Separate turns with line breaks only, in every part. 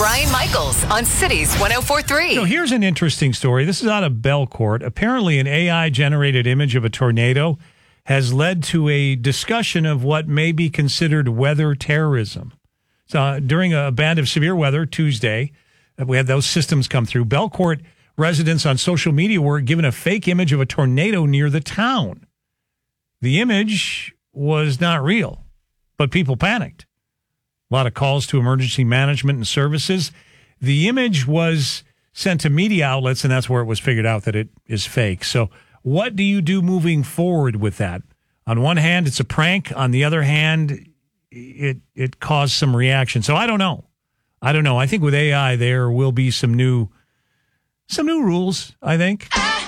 Brian Michaels on Cities 104.3.
So here's an interesting story. This is out of Belcourt. Apparently, an AI-generated image of a tornado has led to a discussion of what may be considered weather terrorism. So during a band of severe weather Tuesday, we had those systems come through. Belcourt residents on social media were given a fake image of a tornado near the town. The image was not real, but people panicked. A lot of calls to emergency management and services. The image was sent to media outlets, and that's where it was figured out that it is fake. So what do you do moving forward with that? On one hand, it's a prank. On the other hand, it caused some reaction. So I don't know. I think with AI, there will be some new rules, I think.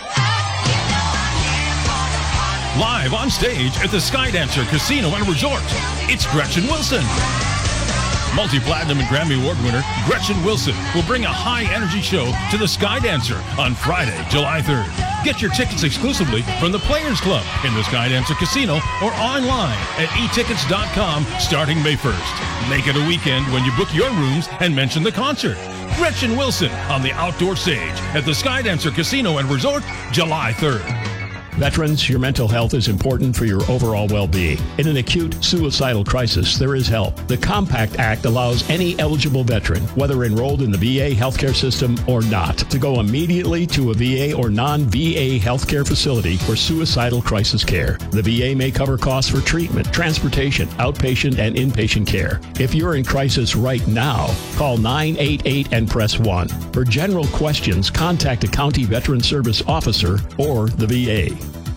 Live on stage at the Skydancer Casino and Resort, it's Gretchen Wilson. Multi-platinum and Grammy Award winner Gretchen Wilson will bring a high-energy show to the Skydancer on Friday, July 3rd. Get your tickets exclusively from the Players Club in the Skydancer Casino or online at etickets.com starting May 1st. Make it a weekend when you book your rooms and mention the concert. Gretchen Wilson on the outdoor stage at the Skydancer Casino and Resort, July 3rd.
Veterans, your mental health is important for your overall well-being. In an acute suicidal crisis, there is help. The Compact Act allows any eligible veteran, whether enrolled in the VA healthcare system or not, to go immediately to a VA or non-VA healthcare facility for suicidal crisis care. The VA may cover costs for treatment, transportation, outpatient, and inpatient care. If you're in crisis right now, call 988 and press 1. For general questions, contact a county veteran service officer or the VA.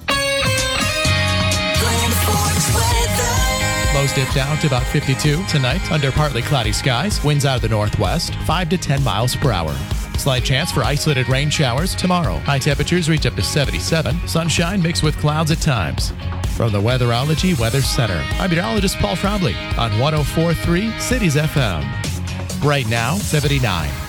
Lows dip down to about 52 tonight under partly cloudy skies. Winds out of the northwest, 5 to 10 miles per hour. Slight chance for isolated rain showers tomorrow. High temperatures reach up to 77. Sunshine mixed with clouds at times. From the Weatherology Weather Center, I'm meteorologist Paul Trombley on 104.3 Cities FM. Right now, 79.